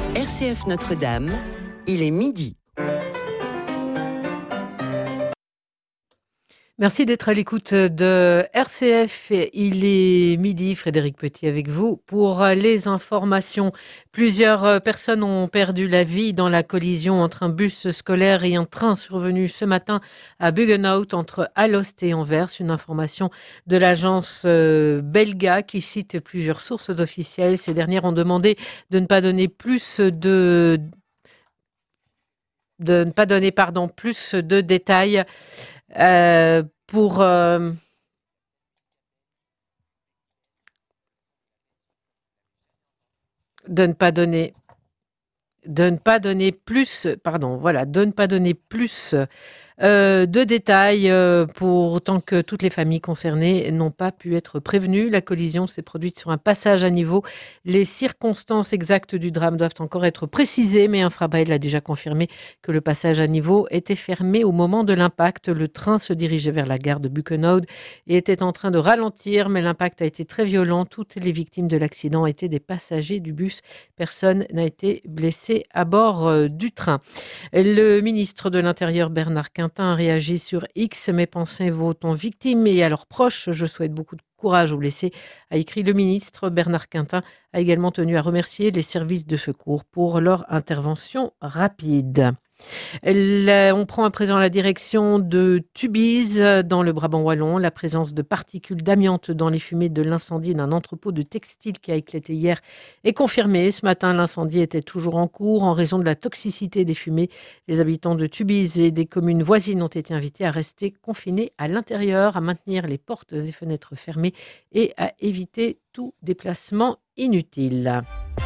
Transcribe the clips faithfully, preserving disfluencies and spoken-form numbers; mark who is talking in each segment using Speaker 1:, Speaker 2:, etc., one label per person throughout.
Speaker 1: R C F Notre-Dame, il est midi.
Speaker 2: Merci d'être à l'écoute de R C F. Il est midi, Frédéric Petit avec vous pour les informations. Plusieurs personnes ont perdu la vie dans la collision entre un bus scolaire et un train survenu ce matin à Buggenhout entre Alost et Anvers. Une information de l'agence Belga qui cite plusieurs sources officielles. Ces dernières ont demandé de ne pas donner plus de de ne pas donner pardon plus de détails. Euh, pour euh, de ne pas donner de ne pas donner plus pardon voilà de ne pas donner plus Euh, de détails euh, pour autant que toutes les familles concernées n'ont pas pu être prévenues. La collision s'est produite sur un passage à niveau. Les circonstances exactes du drame doivent encore être précisées, mais Infrabail a déjà confirmé que le passage à niveau était fermé au moment de l'impact. Le train se dirigeait vers la gare de Buggenhout et était en train de ralentir, mais l'impact a été très violent. Toutes les victimes de l'accident étaient des passagers du bus. Personne n'a été blessé à bord euh, du train. Le ministre de l'Intérieur, Bernard Quintin, a réagi sur X. Mes pensées vont aux victimes et à leurs proches. Je souhaite beaucoup de courage aux blessés, a écrit le ministre. Bernard Quintin a également tenu à remercier les services de secours pour leur intervention rapide. On prend à présent la direction de Tubize, dans le Brabant wallon. La présence de particules d'amiante dans les fumées de l'incendie d'un entrepôt de textile qui a éclaté hier est confirmée. Ce matin, l'incendie était toujours en cours en raison de la toxicité des fumées. Les habitants de Tubize et des communes voisines ont été invités à rester confinés à l'intérieur, à maintenir les portes et fenêtres fermées et à éviter tout déplacement inutile.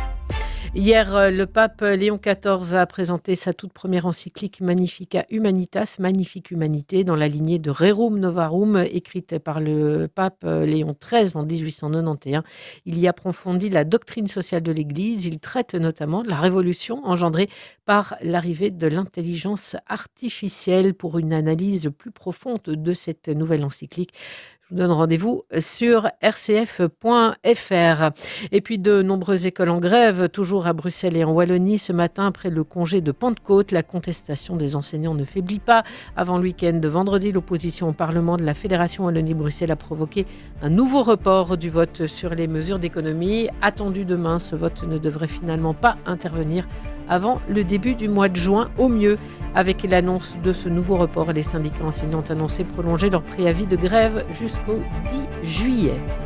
Speaker 2: Hier, le pape Léon quatorze a présenté sa toute première encyclique Magnificat Humanitas, Magnifique Humanité, dans la lignée de Rerum Novarum, écrite par le pape Léon treize en dix-huit cent quatre-vingt-onze. Il y approfondit la doctrine sociale de l'Église. Il traite notamment de la révolution engendrée par l'arrivée de l'intelligence artificielle. Pour une analyse plus profonde de cette nouvelle encyclique, je vous donne rendez-vous sur r c f point f r. Et puis de nombreuses écoles en grève, toujours à Bruxelles et en Wallonie. Ce matin, après le congé de Pentecôte, la contestation des enseignants ne faiblit pas. Avant le week-end de vendredi, l'opposition au Parlement de la Fédération Wallonie-Bruxelles a provoqué un nouveau report du vote sur les mesures d'économie. Attendu demain, ce vote ne devrait finalement pas intervenir avant le début du mois de juin au mieux. Avec l'annonce de ce nouveau report, les syndicats enseignants ont annoncé prolonger leur préavis de grève jusqu'au dix juillet.